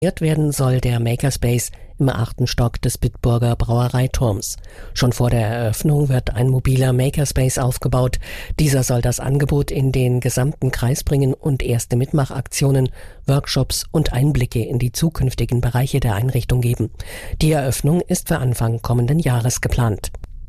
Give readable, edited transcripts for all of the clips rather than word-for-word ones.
werden soll der Makerspace im 8. Stock des Bitburger Brauereiturms. Schon vor der Eröffnung wird ein mobiler Makerspace aufgebaut. Dieser soll das Angebot in den gesamten Kreis bringen und erste Mitmachaktionen, Workshops und Einblicke in die zukünftigen Bereiche der Einrichtung geben. Die Eröffnung ist für Anfang kommenden Jahres geplant.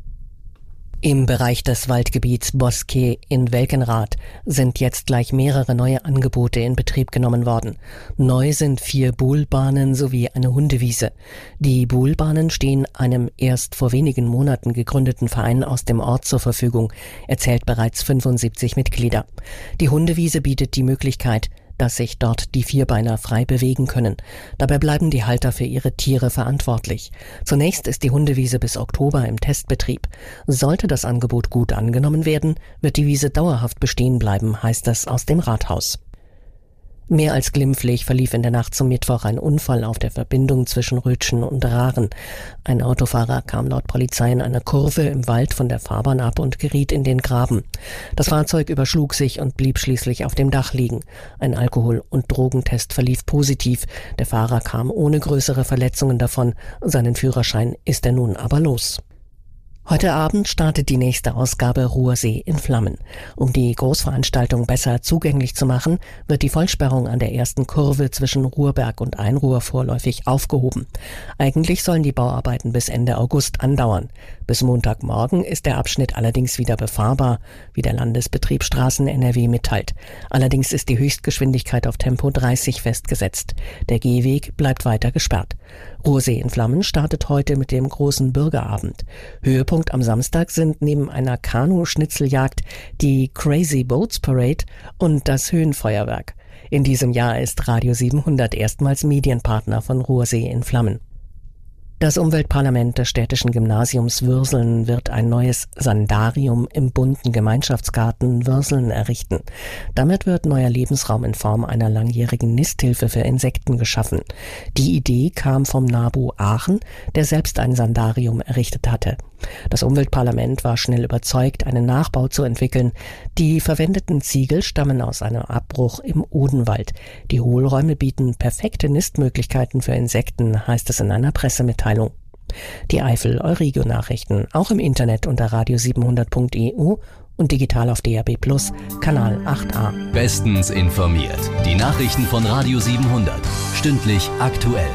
Im Bereich des Waldgebiets Bosque in Welkenrath sind jetzt gleich mehrere neue Angebote in Betrieb genommen worden. Neu sind 4 Buhlbahnen sowie eine Hundewiese. Die Buhlbahnen stehen einem erst vor wenigen Monaten gegründeten Verein aus dem Ort zur Verfügung. Er zählt bereits 75 Mitglieder. Die Hundewiese bietet die Möglichkeit, dass sich dort die Vierbeiner frei bewegen können. Dabei bleiben die Halter für ihre Tiere verantwortlich. Zunächst ist die Hundewiese bis Oktober im Testbetrieb. Sollte das Angebot gut angenommen werden, wird die Wiese dauerhaft bestehen bleiben, heißt es aus dem Rathaus. Mehr als glimpflich verlief in der Nacht zum Mittwoch ein Unfall auf der Verbindung zwischen Rötschen und Rahren. Ein Autofahrer kam laut Polizei in einer Kurve im Wald von der Fahrbahn ab und geriet in den Graben. Das Fahrzeug überschlug sich und blieb schließlich auf dem Dach liegen. Ein Alkohol- und Drogentest verlief positiv. Der Fahrer kam ohne größere Verletzungen davon. Seinen Führerschein ist er nun aber los. Heute Abend startet die nächste Ausgabe Ruhrsee in Flammen. Um die Großveranstaltung besser zugänglich zu machen, wird die Vollsperrung an der ersten Kurve zwischen Ruhrberg und Einruhr vorläufig aufgehoben. Eigentlich sollen die Bauarbeiten bis Ende August andauern. Bis Montagmorgen ist der Abschnitt allerdings wieder befahrbar, wie der Landesbetrieb Straßen NRW mitteilt. Allerdings ist die Höchstgeschwindigkeit auf Tempo 30 festgesetzt. Der Gehweg bleibt weiter gesperrt. Ruhrsee in Flammen startet heute mit dem großen Bürgerabend. Höhepunkt am Samstag sind neben einer Kanu-Schnitzeljagd die Crazy Boats Parade und das Höhenfeuerwerk. In diesem Jahr ist Radio 700 erstmals Medienpartner von Ruhrsee in Flammen. Das Umweltparlament des städtischen Gymnasiums Würseln wird ein neues Sandarium im bunten Gemeinschaftsgarten Würseln errichten. Damit wird neuer Lebensraum in Form einer langjährigen Nisthilfe für Insekten geschaffen. Die Idee kam vom NABU Aachen, der selbst ein Sandarium errichtet hatte. Das Umweltparlament war schnell überzeugt, einen Nachbau zu entwickeln. Die verwendeten Ziegel stammen aus einem Abbruch im Odenwald. Die Hohlräume bieten perfekte Nistmöglichkeiten für Insekten, heißt es in einer Pressemitteilung. Die Eifel Eurigo Nachrichten, auch im Internet unter radio700.eu und digital auf DAB+, Kanal 8a. Bestens informiert. Die Nachrichten von Radio 700. Stündlich aktuell.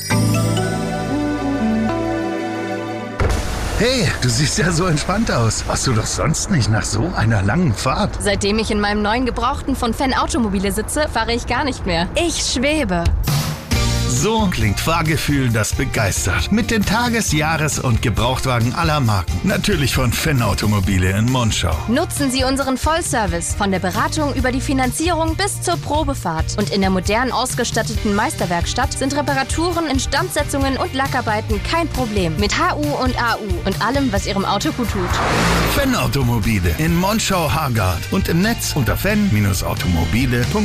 Hey, du siehst ja so entspannt aus. Warst du doch sonst nicht nach so einer langen Fahrt? Seitdem ich in meinem neuen Gebrauchten von Fan Automobile sitze, fahre ich gar nicht mehr. Ich schwebe. So klingt Fahrgefühl, das begeistert. Mit den Tages-, Jahres- und Gebrauchtwagen aller Marken. Natürlich von Fan Automobile in Monschau. Nutzen Sie unseren Vollservice. Von der Beratung über die Finanzierung bis zur Probefahrt. Und in der modern ausgestatteten Meisterwerkstatt sind Reparaturen, Instandsetzungen und Lackarbeiten kein Problem. Mit HU und AU und allem, was Ihrem Auto gut tut. Fan Automobile in Monschau-Hargard und im Netz unter fan-automobile.de.